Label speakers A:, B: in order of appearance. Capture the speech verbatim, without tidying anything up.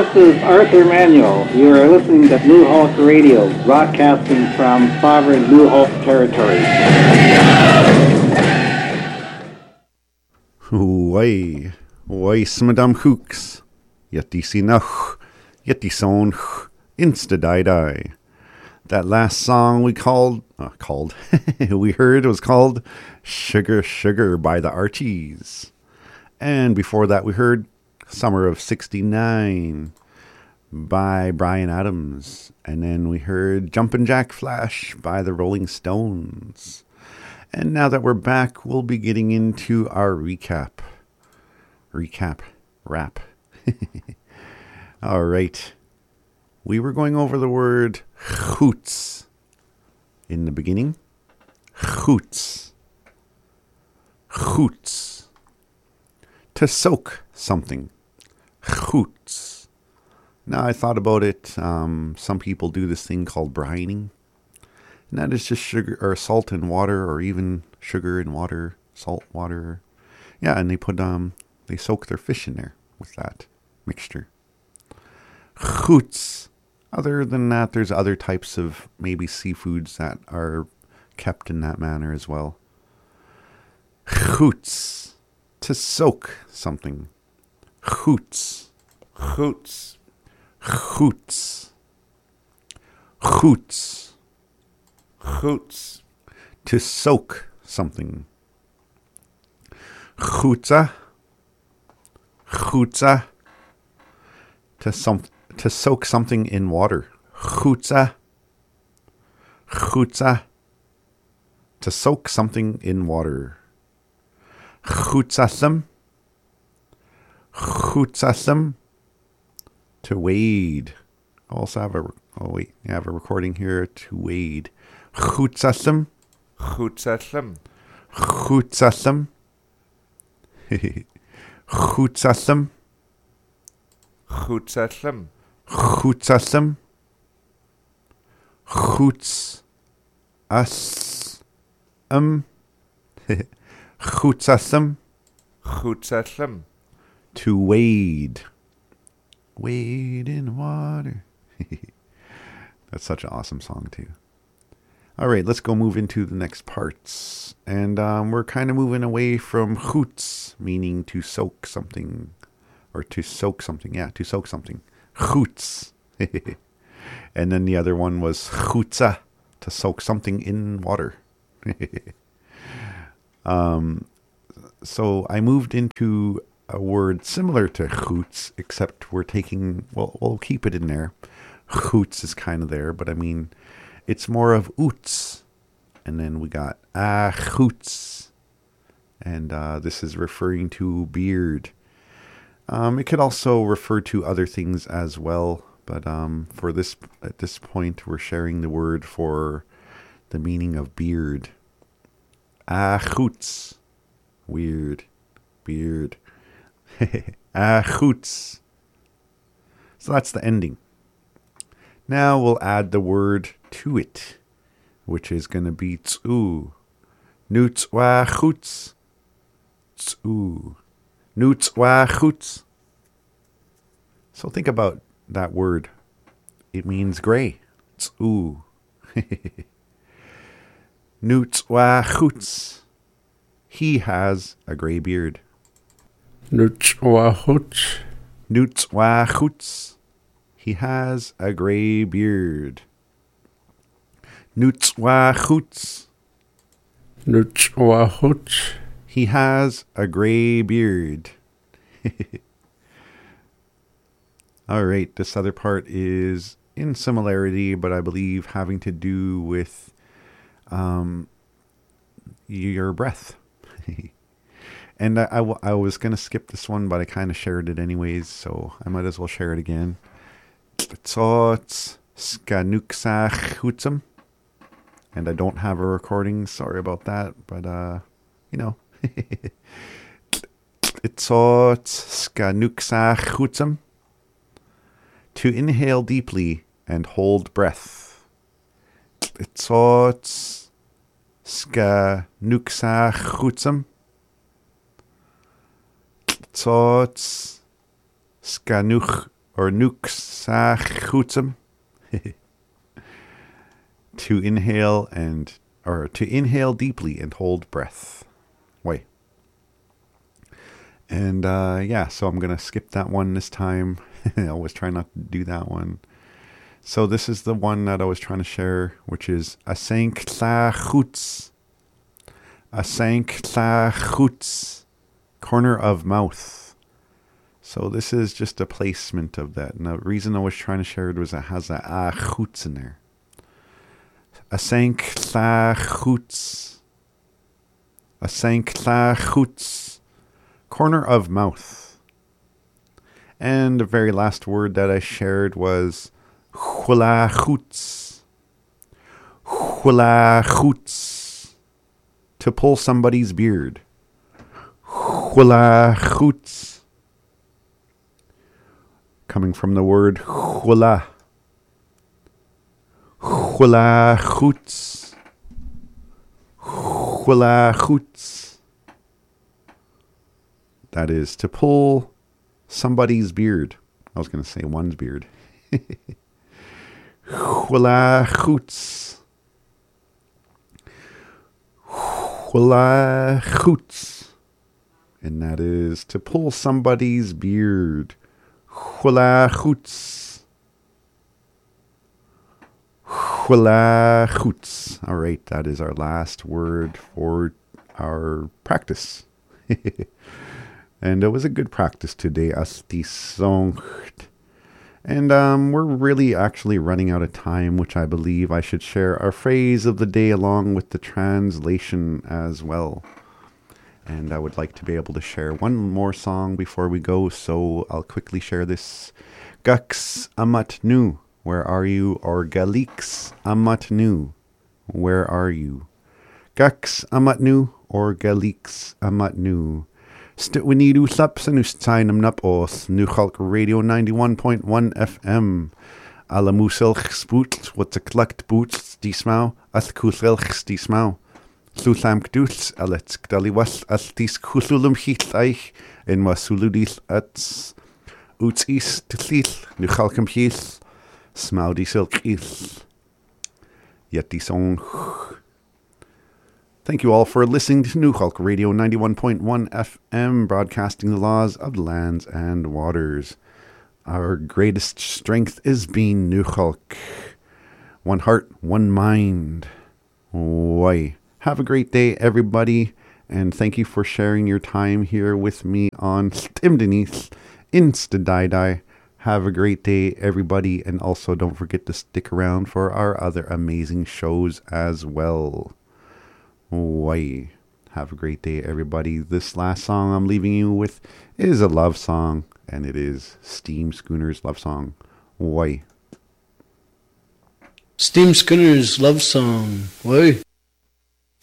A: This is Arthur Manuel. You are listening to New Hulk Radio, broadcasting from sovereign New Hulk territory.
B: Wai, wai smadam hooks, yeti sinach, yeti son, insta die die. That last song we called, uh, called, we heard was called Sugar Sugar by the Archies. And before that we heard Summer of sixty-nine by Bryan Adams. And then we heard Jumpin' Jack Flash by the Rolling Stones. And now that we're back, we'll be getting into our recap. Recap. Rap. All right. We were going over the word hoots in the beginning. Hoots. Hoots. To soak something. Hoots. Now I thought about it. Um, some people do this thing called brining. And that is just sugar or salt and water, or even sugar and water, salt, water. Yeah, and they put um they soak their fish in there with that mixture. Hoots. Other than that, there's other types of maybe seafoods that are kept in that manner as well. Hoots. To soak something. Hoots.
C: Hoots.
B: Hoots. Hoots.
C: Hoots.
B: To soak something. Hootsa. Hootsa. To some to soak something in water. Hootsa. Hootsa. To soak something in water. Hootsasum. Hootsasum. To wade. I also have a oh wait, I have a recording here. To wade. Hootsasum.
C: Hootsasum.
B: Hootsasum. Hootsasum.
C: Hootsasum.
B: Hootsasum. Hoots. Us. Um. Hootsasum.
C: Hootsasum.
B: To wade. Wade in water. That's such an awesome song too. All right, let's go move into the next parts. And um, we're kind of moving away from hoots, meaning to soak something. Or to soak something. Yeah, to soak something. Hoots. And then the other one was hootsa, to soak something in water. um, so I moved into a word similar to hoots, except we're taking, well, we'll keep it in there. Hoots is kind of there, but I mean, it's more of oots. And then we got ah hoots. And uh, this is referring to beard. Um, it could also refer to other things as well. But um, for this, at this point, we're sharing the word for the meaning of beard. Ah hoots. Weird. Beard. Ah hoots. So that's the ending. Now we'll add the word to it, which is going to be tsu. Nutswa hoots. Tsu. Nutswa hoots. So think about that word. It means gray. Tsu. Nutswa hoots. He has a gray beard.
D: Nutswa hoots.
B: Nutswa hoots. He has a gray beard. Nutswa hoots.
D: Nutswa hoots.
B: He has a gray beard. All right, this other part is in similarity, but I believe having to do with um, your breath. And I, I, w- I was going to skip this one, but I kind of shared it anyways, so I might as well share it again. Tsots skanuksach hutsum. And I don't have a recording, sorry about that, but uh, you know. Tsots skanuksach hutsum. To inhale deeply and hold breath. Tsots skanuksach hutsum. Tsots skanuch or nuxachutzum. To inhale and, or to inhale deeply and hold breath. Way. And uh, yeah, so I'm going to skip that one this time. I always try not to do that one. So this is the one that I was trying to share, which is Asank Chutz. Asank Chutz. Corner of mouth. So this is just a placement of that. And the reason I was trying to share it was it has a ah chutz in there. Asank Chutz. Asank Chutz. Corner of mouth. And the very last word that I shared was Chulachutz. Chulachutz. To pull somebody's beard. Chulachutz. Coming from the word chula. Chulachutz. Chulachutz. That is to pull somebody's beard. I was going to say one's beard. Chulachutz. Chulachutz. And that is to pull somebody's beard. Chulachutz. Chulachutz. All right, that is our last word for our practice. And it was a good practice today. Astisoncht. And um, we're really actually running out of time, which I believe I should share our phrase of the day along with the translation as well. And I would like to be able to share one more song before we go, so I'll quickly share this. Gux amat nu, where are you? Or Galix amat nu, where are you? Gux amat nu, or Galix amat nu. Stit we need uslaps and ustainum nap os, Nu Chalk Radio ninety-one point one F M. Alla muselch spoot, wat de klakt boots, die smau, as kuselch die smau. Lusam gdoots, alets gdaliwas, as dis kusulum hiet eich, en wasuludis ats. Uts is te sliel, Nu Chalkum hiel, smau die silk is. Yet die song. Thank you all for listening to New Chalk Radio ninety-one point one F M, broadcasting the laws of lands and waters. Our greatest strength is being New Chalk. One heart, one mind. Why? Have a great day, everybody, and thank you for sharing your time here with me on Stimdenith Insta-Dai-Dai. Have a great day, everybody, and also don't forget to stick around for our other amazing shows as well. Why? Have a great day, everybody. This last song I'm leaving you with is a love song, and it is Steam Schooner's love song. Why?
D: Steam Schooner's love song. Why?